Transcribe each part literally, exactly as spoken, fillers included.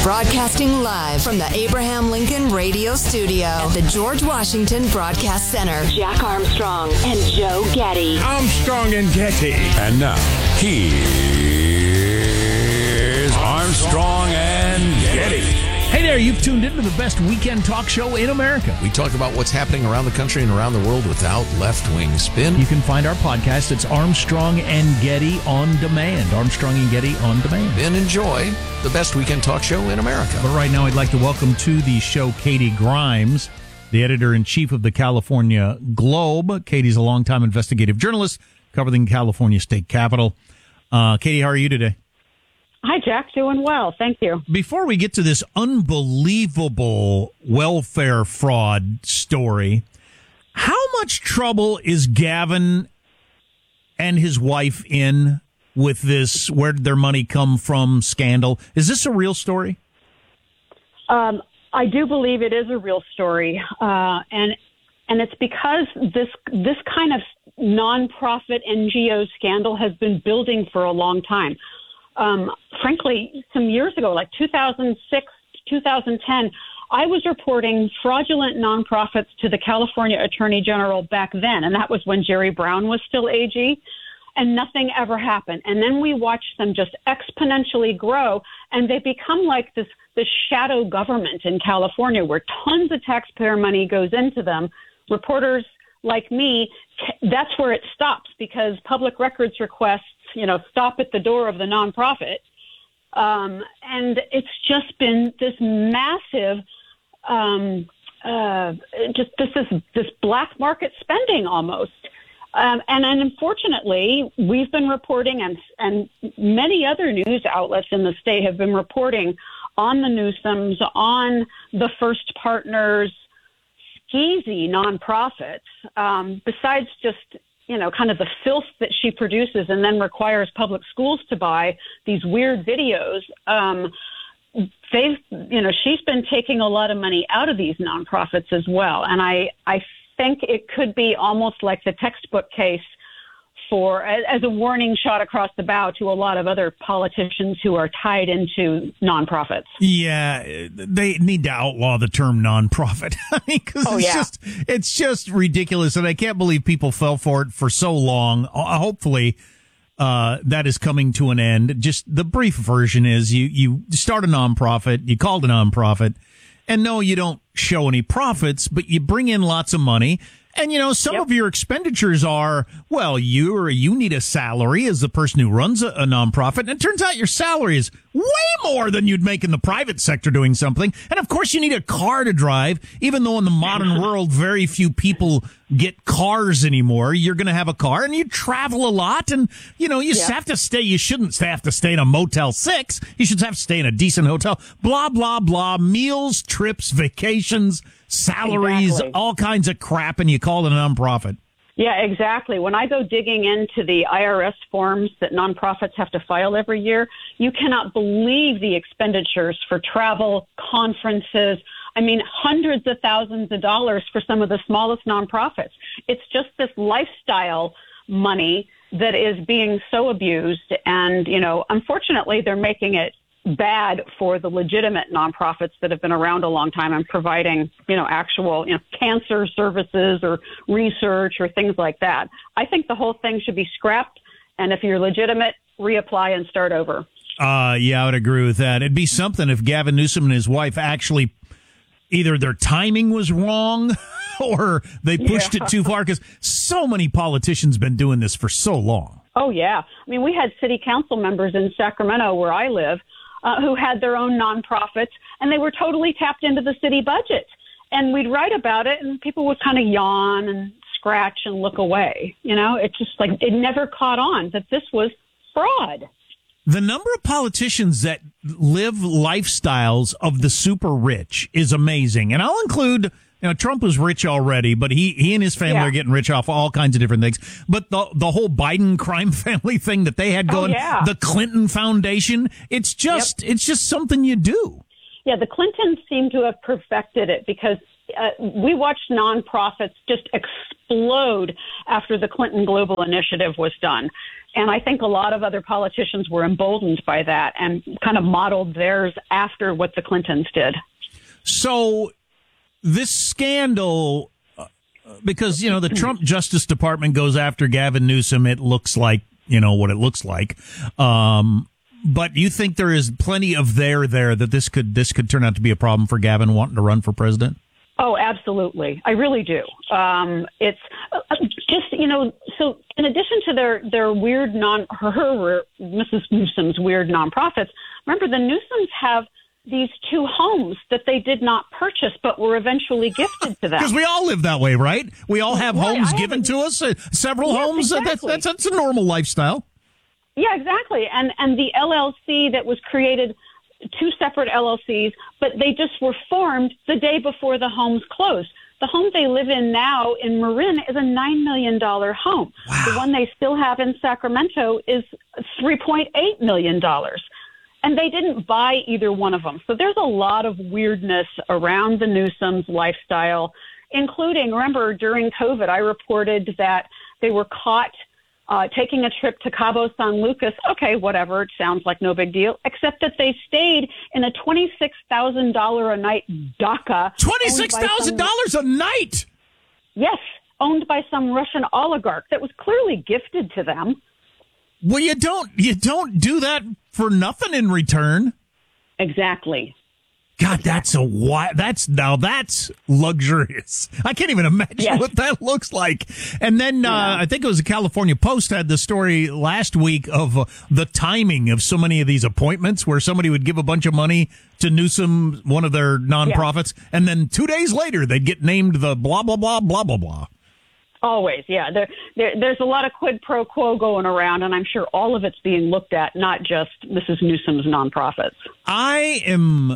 Broadcasting live from the Abraham Lincoln Radio Studio at the George Washington Broadcast Center. Jack Armstrong and Joe Getty. Armstrong and Getty. And now, here's Armstrong and Getty. Hey there, you've tuned into the best weekend talk show in America. We talk about what's happening around the country and around the world without left-wing spin. You can find our podcast. It's Armstrong and Getty on Demand. Armstrong and Getty on Demand. And enjoy the best weekend talk show in America. But right now, I'd like to welcome to the show Katie Grimes, the editor-in-chief of the California Globe. Katie's a longtime investigative journalist covering the California state capitol. Uh, Katie, how are you today? Hi, Jack. Doing well. Thank you. Before we get to this unbelievable welfare fraud story, how much trouble is Gavin and his wife in with this where did their money come from scandal? Is this a real story? Um, I do believe it is a real story. Uh, and and it's because this this kind of nonprofit N G O scandal has been building for a long time. Um, frankly, some years ago, like two thousand six, two thousand ten, I was reporting fraudulent nonprofits to the California Attorney General back then, and that was when Jerry Brown was still A G, and nothing ever happened. And then we watched them just exponentially grow, and they become like this, this shadow government in California where tons of taxpayer money goes into them. Reporters like me, that's where it stops because public records requests, you know, stop at the door of the nonprofit. Um, and it's just been this massive, um, uh, just this is this black market spending almost. Um, and, and unfortunately, we've been reporting, and, and many other news outlets in the state have been reporting on the Newsoms, on the First Partners, skeezy nonprofits, um, besides just, you know, kind of the filth that she produces and then requires public schools to buy these weird videos. Um, they've, you know, she's been taking a lot of money out of these nonprofits as well. And I, I think it could be almost like the textbook case for, as a warning shot across the bow to a lot of other politicians who are tied into nonprofits. Yeah, they need to outlaw the term nonprofit. I mean, cause oh, it's yeah. just, it's just ridiculous. And I can't believe people fell for it for so long. Uh, hopefully, uh, that is coming to an end. Just the brief version is you, you start a nonprofit, you call it a nonprofit, and no, you don't show any profits, but you bring in lots of money. And, you know, some yep. of your expenditures are, well, you or you need a salary as the person who runs a, a nonprofit. And it turns out your salary is way more than you'd make in the private sector doing something. And, of course, you need a car to drive, even though in the modern world very few people get cars anymore. You're going to have a car and you travel a lot. And, you know, you yep. have to stay. You shouldn't have to stay in a Motel six. You should have to stay in a decent hotel. Blah, blah, blah. Meals, trips, vacations, salaries, exactly. all kinds of crap, and you call it a nonprofit. Yeah, exactly. When I go digging into the I R S forms that nonprofits have to file every year, you cannot believe the expenditures for travel, conferences. I mean, hundreds of thousands of dollars for some of the smallest nonprofits. It's just this lifestyle money that is being so abused. And, you know, unfortunately, they're making it bad for the legitimate nonprofits that have been around a long time and providing, you know, actual, you know, cancer services or research or things like that. I think the whole thing should be scrapped. And if you're legitimate, reapply and start over. Uh, yeah, I would agree with that. It'd be something if Gavin Newsom and his wife actually either their timing was wrong or they pushed yeah. it too far, because so many politicians been doing this for so long. Oh, yeah. I mean, we had city council members in Sacramento where I live Uh, who had their own nonprofits, and they were totally tapped into the city budget. And we'd write about it, and people would kind of yawn and scratch and look away. You know, it's just like it never caught on that this was fraud. The number of politicians that live lifestyles of the super rich is amazing. And I'll include, you know, Trump was rich already, but he, he and his family yeah. are getting rich off all kinds of different things. But the the whole Biden crime family thing that they had going, oh, yeah. the Clinton Foundation, it's just, yep. it's just something you do. Yeah, the Clintons seem to have perfected it because uh, we watched nonprofits just explode after the Clinton Global Initiative was done. And I think a lot of other politicians were emboldened by that and kind of modeled theirs after what the Clintons did. So this scandal, uh, because, you know, the Trump Justice Department goes after Gavin Newsom, it looks like, you know, what it looks like. Um, but you think there is plenty of there there that this could this could turn out to be a problem for Gavin wanting to run for president? Oh, absolutely. I really do. Um, it's uh, just, you know, so in addition to their, their weird non, her, her, Missus Newsom's weird nonprofits, remember the Newsoms have these two homes that they did not purchase but were eventually gifted to them. Because we all live that way, right? We all have right, homes I given to us, uh, several yes, homes. Exactly. That's, that's, that's a normal lifestyle. Yeah, exactly. And, and the L L C that was created, two separate L L Cs, but they just were formed the day before the homes closed. The home they live in now in Marin is a nine million dollars home. Wow. The one they still have in Sacramento is three point eight million dollars. And they didn't buy either one of them. So there's a lot of weirdness around the Newsoms' lifestyle, including, remember, during COVID, I reported that they were caught Uh, taking a trip to Cabo San Lucas. Okay, whatever. It sounds like no big deal, except that they stayed in a twenty-six thousand dollars a night dacha. twenty-six thousand dollars a night? Yes, owned by some Russian oligarch that was clearly gifted to them. Well, you don't, you don't do that for nothing in return. Exactly. God, that's a why. That's now that's luxurious. I can't even imagine yes. what that looks like. And then uh, yeah. I think it was the California Post had the story last week of uh, the timing of so many of these appointments, where somebody would give a bunch of money to Newsom, one of their nonprofits, yeah. and then two days later they'd get named the blah blah blah blah blah blah. Always, yeah. There, there, there's a lot of quid pro quo going around, and I'm sure all of it's being looked at, not just Missus Newsom's nonprofits. I am.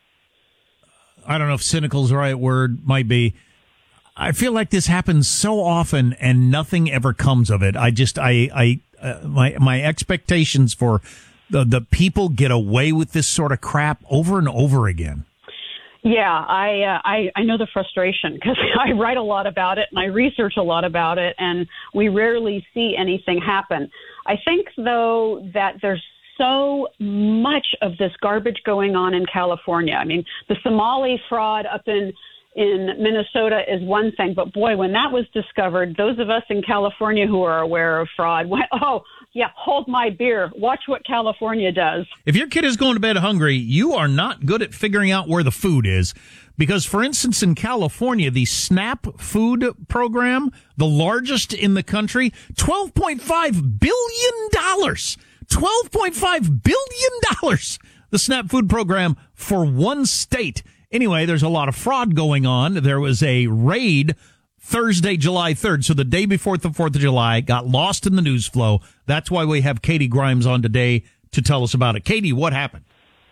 I don't know if cynical is the right word, might be. I feel like this happens so often and nothing ever comes of it. I just, I, I, uh, my, my expectations for the, the people get away with this sort of crap over and over again. Yeah, I, uh, I, I know the frustration because I write a lot about it and I research a lot about it, and we rarely see anything happen. I think, though, that there's so much of this garbage going on in California. I mean, the Somali fraud up in, in Minnesota is one thing, but boy, when that was discovered, those of us in California who are aware of fraud went, oh, yeah, hold my beer. Watch what California does. If your kid is going to bed hungry, you are not good at figuring out where the food is. Because, for instance, in California, the SNAP food program, the largest in the country, twelve point five billion dollars. twelve point five billion dollars, the SNAP food program for one state. Anyway, there's a lot of fraud going on. There was a raid Thursday, July third, so the day before the fourth of July, got lost in the news flow. That's why we have Katie Grimes on today to tell us about it. Katie, what happened?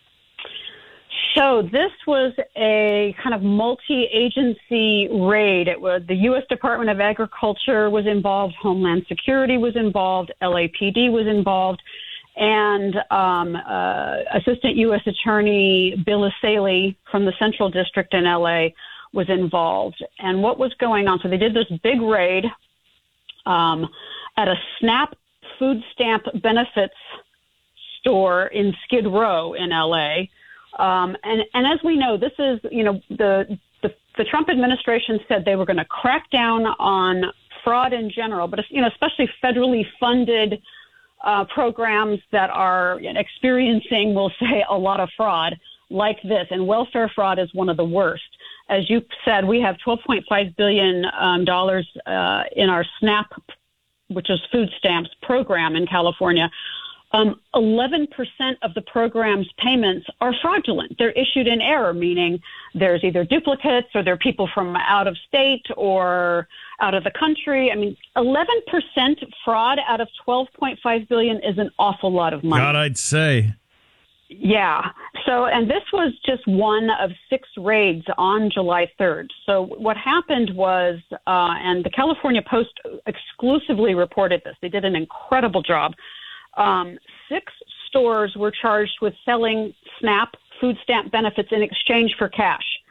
So this was a kind of multi-agency raid. It was the U S Department of Agriculture was involved, Homeland Security was involved, L A P D was involved, and um, uh, Assistant U S Attorney Bill Asaley from the Central District in L A was involved. And what was going on? So they did this big raid um, at a SNAP food stamp benefits store in Skid Row in L A. Um, and, and as we know, this is, you know, the, the, the Trump administration said they were going to crack down on fraud in general, but, you know, especially federally funded uh, programs that are experiencing, we'll say, a lot of fraud like this. And welfare fraud is one of the worst. As you said, we have twelve point five billion dollars um, uh, in our SNAP, which is food stamps program in California. Um, eleven percent of the program's payments are fraudulent. They're issued in error, meaning there's either duplicates or they're people from out of state or out of the country. I mean, eleven percent fraud out of twelve point five billion dollars is an awful lot of money. God, I'd say. Yeah. So, and this was just one of six raids on July third. So what happened was, uh, and the California Post exclusively reported this. They did an incredible job. Um, six stores were charged with selling SNAP food stamp benefits in exchange for cash.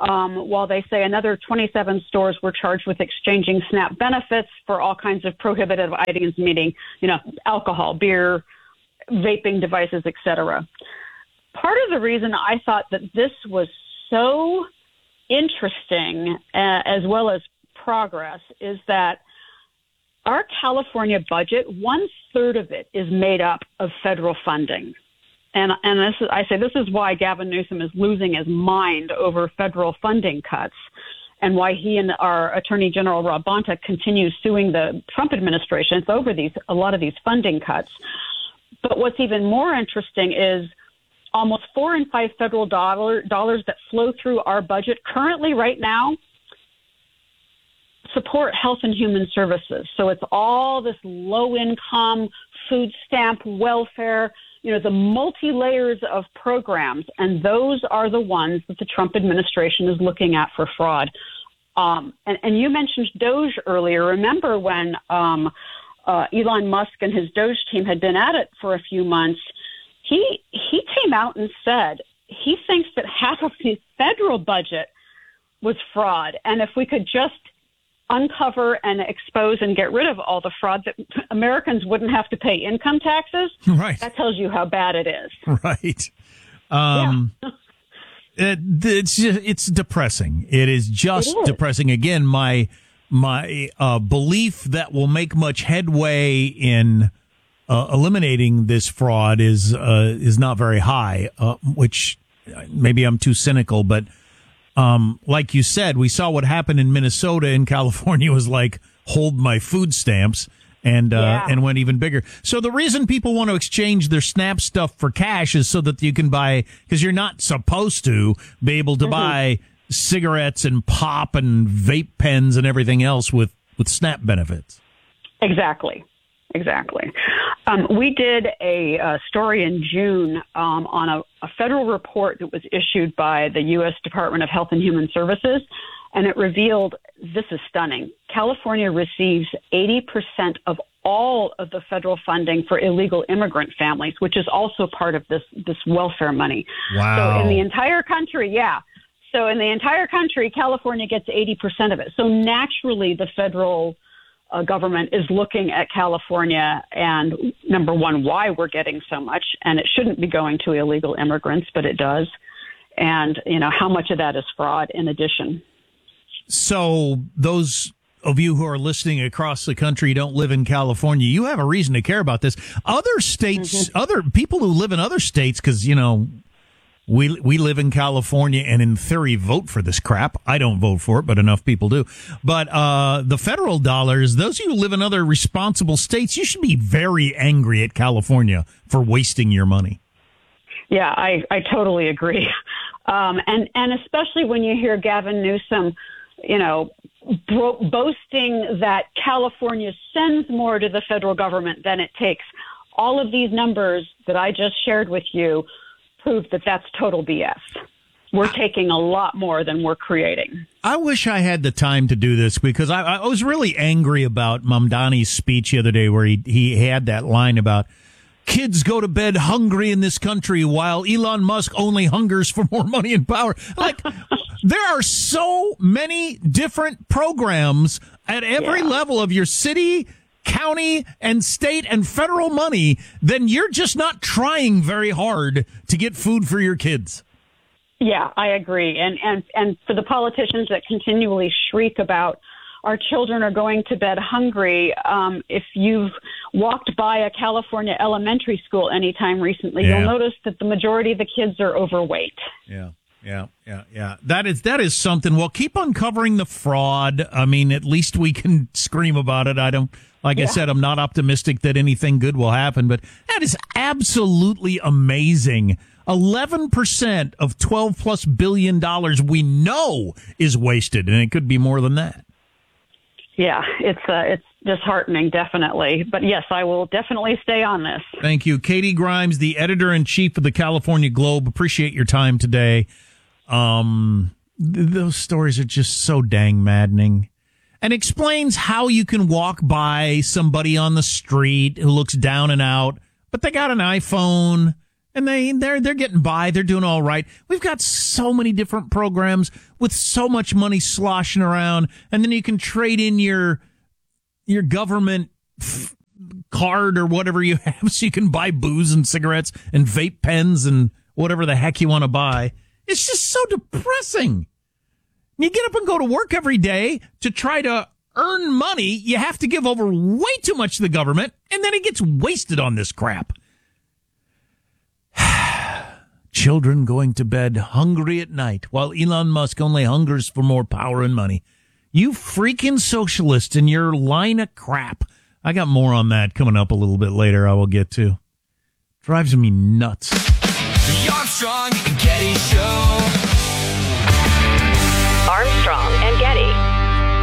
Um, while they say another twenty-seven stores were charged with exchanging SNAP benefits for all kinds of prohibitive items, meaning, you know, alcohol, beer, vaping devices, et cetera. Part of the reason I thought that this was so interesting, uh, as well as progress, is that our California budget, one third of it is made up of federal funding. And and this is, I say this is why Gavin Newsom is losing his mind over federal funding cuts, and why he and our Attorney General Rob Bonta continue suing the Trump administration. It's over these a lot of these funding cuts. But what's even more interesting is almost four in five federal dollar, dollars that flow through our budget currently right now support health and human services. So it's all this low income, food stamp, welfare, you know, the multi-layers of programs, and those are the ones that the Trump administration is looking at for fraud. Um, and, and you mentioned Doge earlier. Remember when um, uh, Elon Musk and his Doge team had been at it for a few months, he he came out and said he thinks that half of the federal budget was fraud. And if we could just uncover and expose and get rid of all the fraud, that Americans wouldn't have to pay income taxes. Right. That tells you how bad it is. Right. Um, yeah. it, it's it's depressing. It is just it is. depressing. Again, my my uh, belief that we'll make much headway in uh, eliminating this fraud is uh, is not very high. Uh, which maybe I'm too cynical, but. Um, like you said, we saw what happened in Minnesota, and California was like, hold my food stamps, and, uh, yeah. and went even bigger. So the reason people want to exchange their SNAP stuff for cash is so that you can buy, because you're not supposed to be able to mm-hmm. buy cigarettes and pop and vape pens and everything else with, with SNAP benefits. Exactly. Exactly. Um, we did a, a story in June um, on a, a federal report that was issued by the U S Department of Health and Human Services, and it revealed, this is stunning, California receives eighty percent of all of the federal funding for illegal immigrant families, which is also part of this, this welfare money. Wow. So in the entire country, yeah. So in the entire country, California gets eighty percent of it. So naturally, the federal Uh, government is looking at California and, number one, why we're getting so much, and it shouldn't be going to illegal immigrants, but it does, and, you know, how much of that is fraud in addition. So those of you who are listening across the country don't live in California, you have a reason to care about this. Other states, mm-hmm. other people who live in other states, because, you know, We we live in California and in theory vote for this crap. I don't vote for it, but enough people do. But uh, the federal dollars, those of you who live in other responsible states, you should be very angry at California for wasting your money. Yeah, I, I totally agree. Um, and, and especially when you hear Gavin Newsom, you know, bro- boasting that California sends more to the federal government than it takes. All of these numbers that I just shared with you prove that that's total B S. We're taking a lot more than we're creating. I wish I had the time to do this, because I, I was really angry about Mamdani's speech the other day, where he, he had that line about kids go to bed hungry in this country while Elon Musk only hungers for more money and power. Like, there are so many different programs at every yeah. level of your city, county and state and federal money, then you're just not trying very hard to get food for your kids. Yeah, I agree. And, and, and for the politicians that continually shriek about our children are going to bed hungry, um, if you've walked by a California elementary school anytime recently, yeah. you'll notice that the majority of the kids are overweight. Yeah. Yeah, yeah, yeah. That is that is something. Well, keep uncovering the fraud. I mean, at least we can scream about it. I don't, like yeah. I said, I'm not optimistic that anything good will happen, but that is absolutely amazing. eleven percent of twelve plus billion dollars we know is wasted, and it could be more than that. Yeah, it's uh, it's disheartening, definitely. But yes, I will definitely stay on this. Thank you. Katie Grimes, the editor-in-chief of the California Globe. Appreciate your time today. Um, th- those stories are just so dang maddening. And explains how you can walk by somebody on the street who looks down and out, but they got an iPhone And they, they're, they're getting by. They're doing all right. We've got so many different programs with so much money sloshing around. And then you can trade in your, your government f- card or whatever you have so you can buy booze and cigarettes and vape pens and whatever the heck you want to buy. It's just so depressing. You get up and go to work every day to try to earn money. You have to give over way too much to the government, and then it gets wasted on this crap. Children going to bed hungry at night while Elon Musk only hungers for more power and money. You freaking socialist in your line of crap. I got more on that coming up a little bit later I will get to. Drives me nuts. The Armstrong and Getty Show. Armstrong and Getty.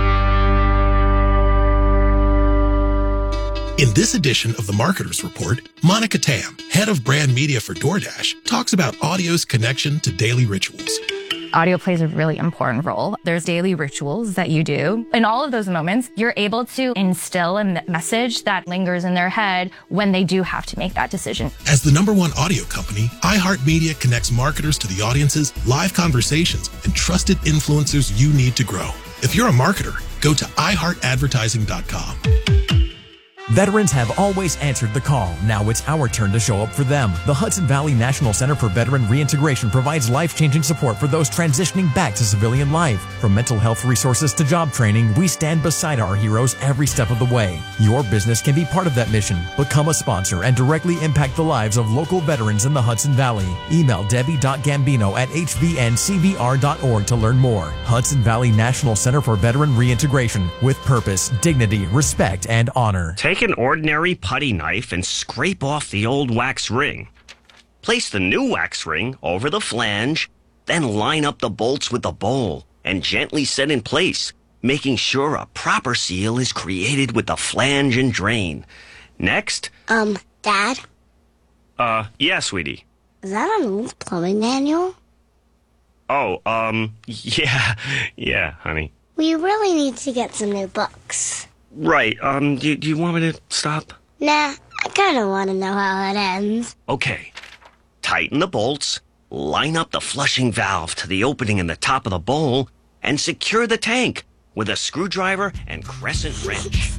In this edition of the Marketer's Report, Monica Tam, head of brand media for DoorDash, talks about audio's connection to daily rituals. Audio plays a really important role. There's daily rituals that you do. In all of those moments, you're able to instill a message that lingers in their head when they do have to make that decision. As the number one audio company, iHeartMedia connects marketers to the audiences, live conversations, and trusted influencers you need to grow. If you're a marketer, go to i heart advertising dot com. Veterans have always answered the call. Now it's our turn to show up for them. The Hudson Valley National Center for Veteran Reintegration provides life-changing support for those transitioning back to civilian life. From mental health resources to job training, we stand beside our heroes every step of the way. Your business can be part of that mission. Become a sponsor and directly impact the lives of local veterans in the Hudson Valley. Email debbie dot gambino at h v n c v r dot org to learn more. Hudson Valley National Center for Veteran Reintegration. With purpose, dignity, respect, and honor. Take an ordinary putty knife and scrape off the old wax ring. Place the new wax ring over the flange, then line up the bolts with the bowl and gently set in place, making sure a proper seal is created with the flange and drain. Next. Um, Dad? Uh, yeah, sweetie. Is that an old plumbing manual? Oh, um, yeah, yeah, honey. We really need to get some new books. Right, um, do, do you want me to stop? Nah, I kinda wanna know how it ends. Okay. Tighten the bolts, line up the flushing valve to the opening in the top of the bowl, and secure the tank with a screwdriver and crescent wrench.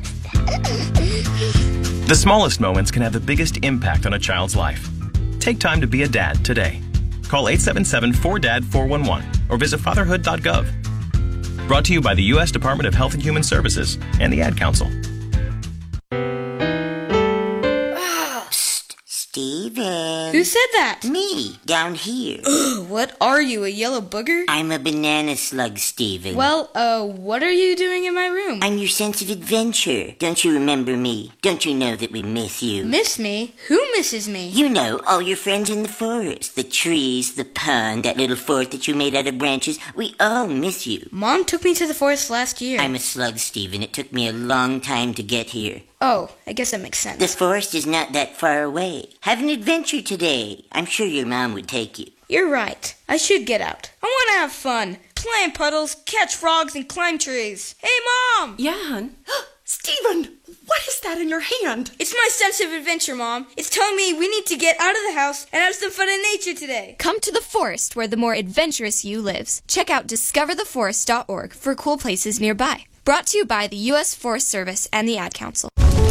The smallest moments can have the biggest impact on a child's life. Take time to be a dad today. Call eight seven seven, four D A D, four one one or visit fatherhood dot gov. Brought to you by the U S Department of Health and Human Services and the Ad Council. Psst, Steven. Who said that? Me, down here. Ugh, what are you, a yellow booger? I'm a banana slug, Steven. Well, uh, what are you doing in my room? I'm your sense of adventure. Don't you remember me? Don't you know that we miss you? Miss me? Who misses me? You know, all your friends in the forest. The trees, the pond, that little fort that you made out of branches. We all miss you. Mom took me to the forest last year. I'm a slug, Steven. It took me a long time to get here. Oh, I guess that makes sense. The forest is not that far away. Have an adventure today. I'm sure your mom would take you. You're right. I should get out. I want to have fun. Play in puddles, catch frogs, and climb trees. Hey, Mom! Yeah, hon? Steven, what is that in your hand? It's my sense of adventure, Mom. It's telling me we need to get out of the house and have some fun in nature today. Come to the forest where the more adventurous you lives. Check out discover the forest dot org for cool places nearby. Brought to you by the U S Forest Service and the Ad Council.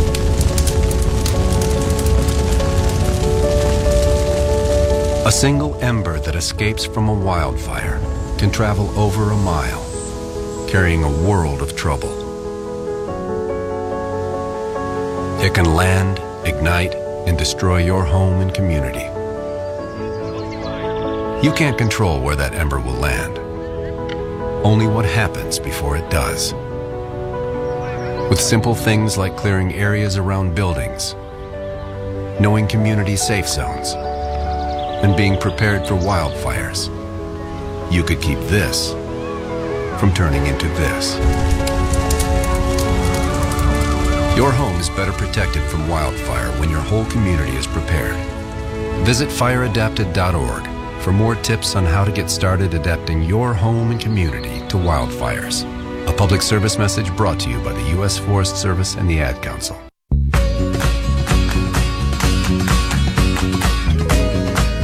A single ember that escapes from a wildfire can travel over a mile, carrying a world of trouble. It can land, ignite, and destroy your home and community. You can't control where that ember will land, only what happens before it does. With simple things like clearing areas around buildings, knowing community safe zones, and being prepared for wildfires, you could keep this from turning into this. Your home is better protected from wildfire when your whole community is prepared. Visit fire adapted dot org for more tips on how to get started adapting your home and community to wildfires. A public service message brought to you by the U S Forest Service and the Ad Council.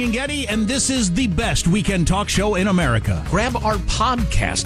and Getty, and this is the best weekend talk show in America. Grab our podcast